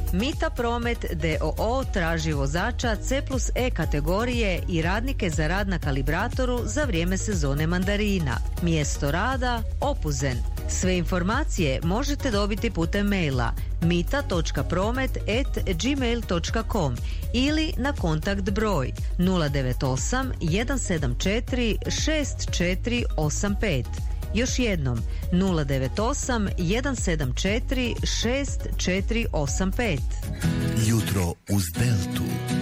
Mita Promet d.o.o. traži vozača C+E kategorije i radnike za rad na kalibratoru za vrijeme sezone mandarina. Mjesto rada Opuzen. Sve informacije možete dobiti putem maila mita.promet@gmail.com ili na kontakt broj 098 174 6485. Još jednom 098 174 6485. Jutro uz Deltu.